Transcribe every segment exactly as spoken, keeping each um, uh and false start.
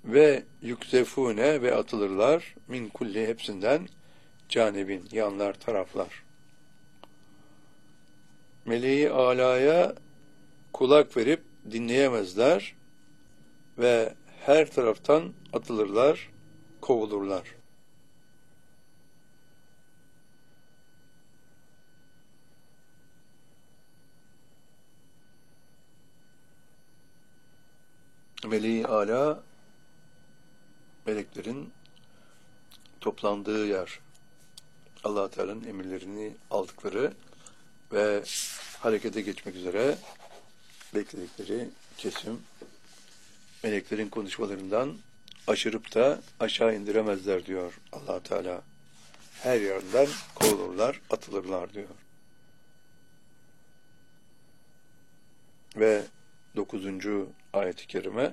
Ve yüktefune ve atılırlar min kulli hepsinden canibin yanlar taraflar. Meleği alaya kulak verip dinleyemezler ve her taraftan atılırlar, kovulurlar. Meleği ala meleklerin toplandığı yer. Allah Teala'nın emirlerini aldıkları ve harekete geçmek üzere bekledikleri kesim, meleklerin konuşmalarından aşırıp da aşağı indiremezler diyor Allah Teala. Her yerden kovulurlar, atılırlar diyor. Ve dokuzuncu ayet-i kerime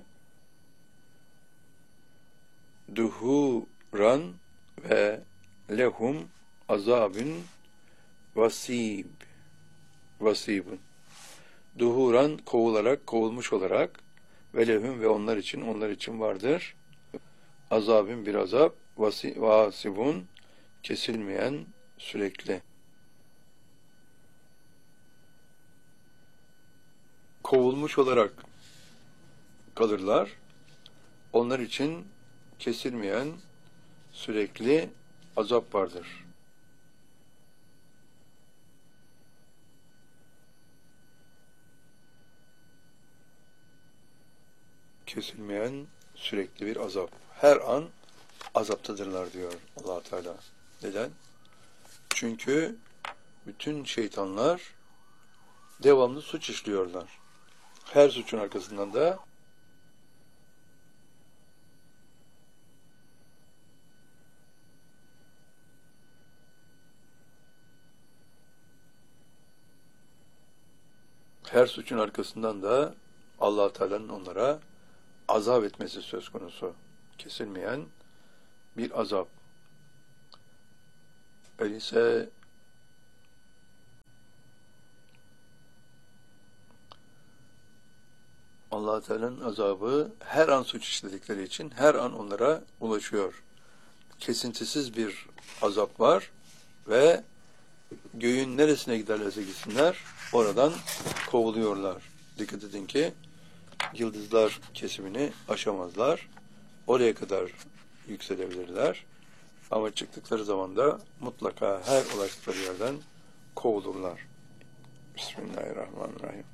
duhuran ve lehum azabün vasib vasibun duhuran kovularak, kovulmuş olarak ve lehum ve onlar için, onlar için vardır azabın bir azap vasi, vasibun kesilmeyen, sürekli. Kovulmuş olarak kalırlar. Onlar için kesilmeyen, sürekli azap vardır. Kesilmeyen, sürekli bir azap. Her an azaptadırlar diyor Allah Teala. Neden? Çünkü bütün şeytanlar devamlı suç işliyorlar. Her suçun arkasından da her suçun arkasından da Allah Teala'nın onlara azap etmesi söz konusu. Kesilmeyen bir azap. Öyleyse Allah Teala'nın azabı her an suç işledikleri için her an onlara ulaşıyor. Kesintisiz bir azap var ve göğün neresine giderlerse gitsinler oradan kovuluyorlar. Dikkat edin ki yıldızlar kesimini aşamazlar. Oraya kadar yükselebilirler. Ama çıktıkları zaman da mutlaka her ulaştıkları yerden kovulurlar. Bismillahirrahmanirrahim.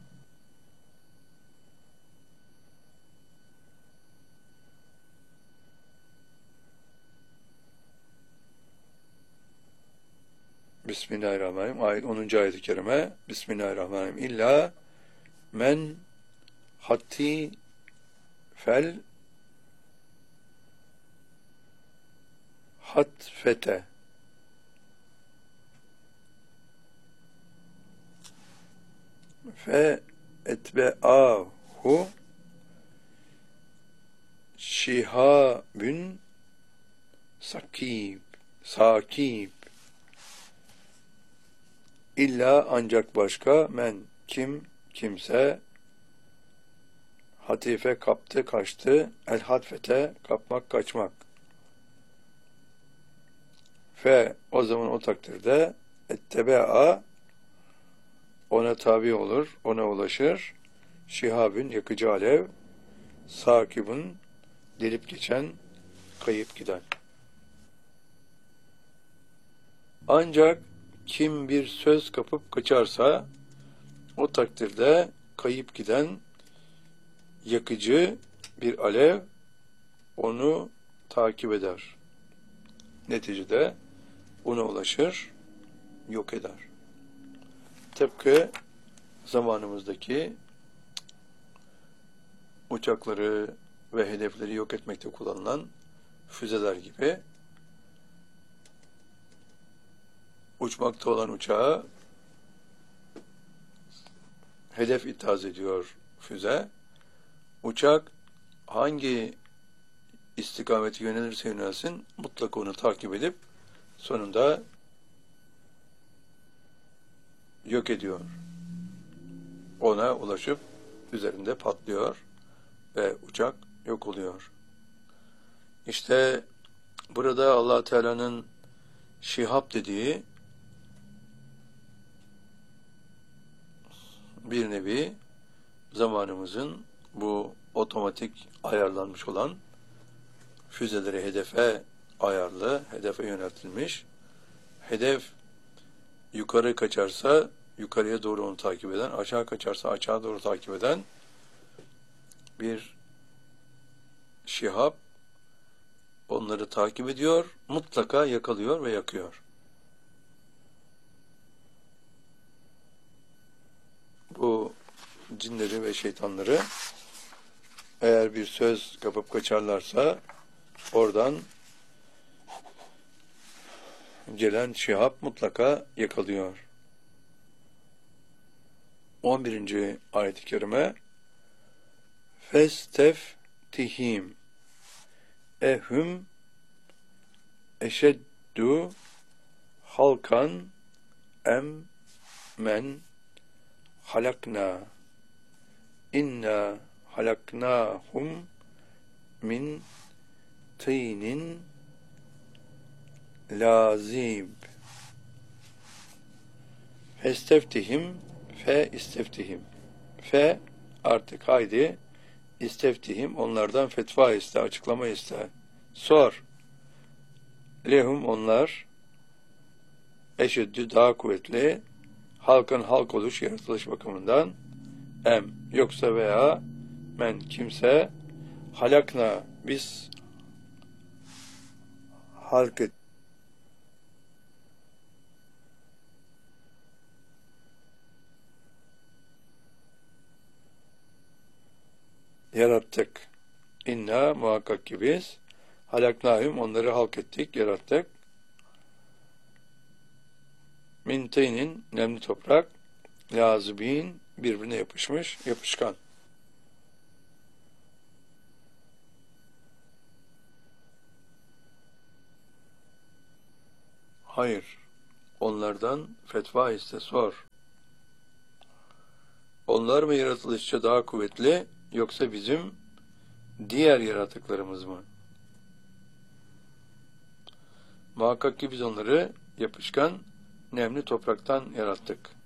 Bismillahirrahmanirrahim. Ayet onuncu ayet-i kerime. Bismillahirrahmanirrahim. İlla men hatti fel hatfete fe etbe'ahu şihabün sakib sakib İlla ancak başka men kim kimse hatife kaptı kaçtı el hatfete kapmak kaçmak fe o zaman o takdirde ettebea ona tabi olur ona ulaşır şihabün yakıcı alev sakibun delip geçen kayıp giden ancak kim bir söz kapıp kaçarsa o takdirde kayıp giden yakıcı bir alev onu takip eder. Neticede ona ulaşır, yok eder. Tıpkı zamanımızdaki uçakları ve hedefleri yok etmekte kullanılan füzeler gibi uçmakta olan uçağı hedef ithaz ediyor füze. Uçak hangi istikameti yönelirse yönelsin mutlaka onu takip edip sonunda yok ediyor. Ona ulaşıp üzerinde patlıyor ve uçak yok oluyor. İşte burada Allah Teala'nın şihab dediği bir nevi zamanımızın bu otomatik ayarlanmış olan füzeleri hedefe ayarlı, hedefe yöneltilmiş. Hedef yukarı kaçarsa yukarıya doğru onu takip eden, aşağı kaçarsa aşağı doğru takip eden bir şihab onları takip ediyor, mutlaka yakalıyor ve yakıyor. Bu cinleri ve şeytanları eğer bir söz kapıp kaçarlarsa oradan gelen şihab mutlaka yakalıyor. on birinci ayet-i kerime Festeftihim ehum eşeddu halkan em men halakna inna halaknahum min tînin lazib. Festeftihim fe isteftihim. Fe artık haydi isteftihim onlardan fetva iste, açıklama iste. Sor. Lehum onlar eşeddü daha kuvvetli halkın halk oluş yaratılış bakımından em yoksa veya men kimse halakna biz halk et yarattık. İnna muhakkak ki biz halaknahum onları halk ettik, yarattık. Min teynin nemli toprak lazibin birbirine yapışmış, yapışkan. Hayır. Onlardan fetva iste, sor. Onlar mı yaratılışça daha kuvvetli yoksa bizim diğer yaratıklarımız mı? Muhakkak ki biz onları yapışkan, nemli topraktan yarattık.